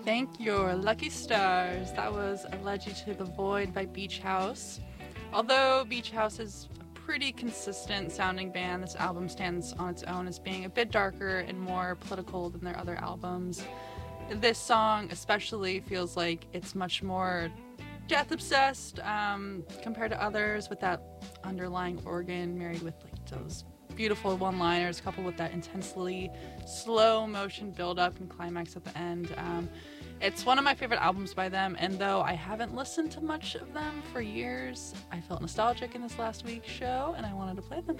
Thank your lucky stars. That was I Led You to the Void by Beach House. Although Beach House is a pretty consistent sounding band, this album stands on its own as being a bit darker and more political than their other albums. This song especially feels like it's much more death obsessed compared to others, with that underlying organ married with like those beautiful one-liners coupled with that intensely slow motion build-up and climax at the end. It's one of my favorite albums by them, and though I haven't listened to much of them for years, I felt nostalgic in this last week's show and I wanted to play them.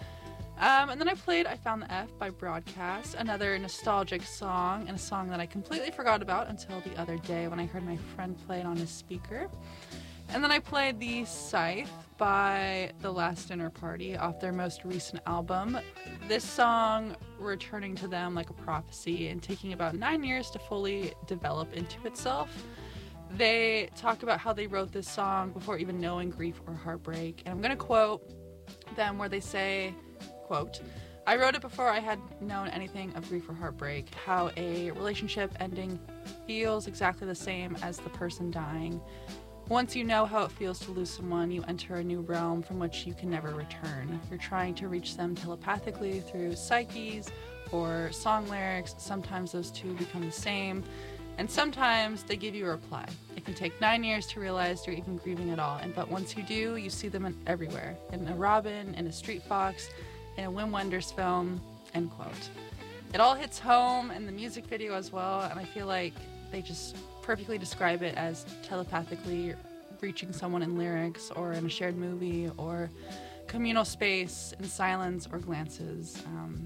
And then I played I Found the F by Broadcast, another nostalgic song, and a song that I completely forgot about until the other day when I heard my friend play it on his speaker. And then I played The Scythe by The Last Dinner Party off their most recent album. This song returning to them like a prophecy and taking about 9 years to fully develop into itself. They talk about how they wrote this song before even knowing grief or heartbreak. And I'm going to quote them where they say, quote, "I wrote it before I had known anything of grief or heartbreak, how a relationship ending feels exactly the same as the person dying. Once you know how it feels to lose someone, you enter a new realm from which you can never return. You're trying to reach them telepathically through psyches or song lyrics. Sometimes those two become the same, and sometimes they give you a reply. It can take 9 years to realize you're even grieving at all, but once you do, you see them everywhere. In a Robin, in a Street Fox, in a Wim Wenders film," end quote. It all hits home in the music video as well, and I feel like they just perfectly describe it as telepathically reaching someone in lyrics or in a shared movie or communal space in silence or glances.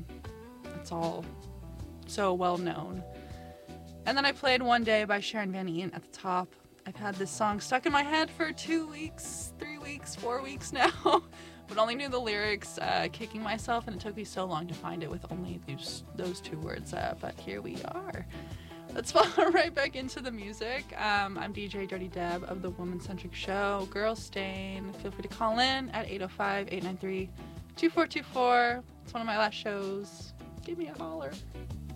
It's all so well known. And then I played One Day by Sharon Van Etten at the top. I've had this song stuck in my head for 2 weeks, 3 weeks, 4 weeks now, but only knew the lyrics, kicking myself, and it took me so long to find it with only those two words, but here we are. Let's fall right back into the music. I'm DJ Dirty Deb of the Woman-Centric Show, Girls Stain. Feel free to call in at 805-893-2424. It's one of my last shows. Give me a holler.